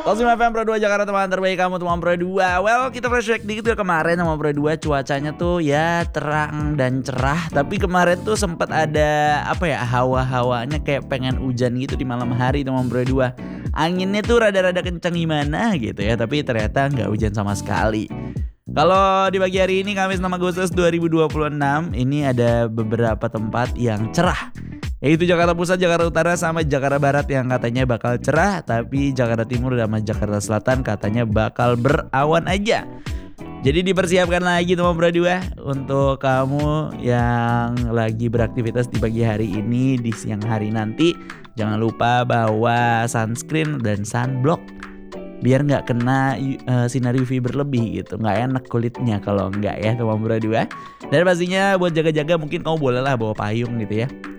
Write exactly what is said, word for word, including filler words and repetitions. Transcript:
Kosim F M Pro dua Jakarta, teman terbaik kamu teman Pro dua. Well, kita flashback dikit ya kemarin sama Pro dua. Cuacanya tuh ya terang dan cerah. Tapi kemarin tuh sempat ada apa ya, hawa-hawanya kayak pengen hujan gitu di malam hari teman Pro dua. Anginnya tuh rada-rada kencang gimana gitu ya. Tapi ternyata nggak hujan sama sekali. Kalau di pagi hari ini Kamis enam Agustus dua ribu dua puluh enam, ini ada beberapa tempat yang cerah, yaitu Jakarta Pusat, Jakarta Utara, sama Jakarta Barat yang katanya bakal cerah. Tapi Jakarta Timur sama Jakarta Selatan katanya bakal berawan aja. Jadi dipersiapkan lagi teman Pro dua untuk kamu yang lagi beraktivitas di pagi hari ini. Di siang hari nanti jangan lupa bawa sunscreen dan sunblock biar nggak kena uh, sinar U V berlebih gitu. Nggak enak kulitnya kalau nggak ya teman Pro dua. Dan pastinya buat jaga-jaga mungkin kamu boleh lah bawa payung gitu ya.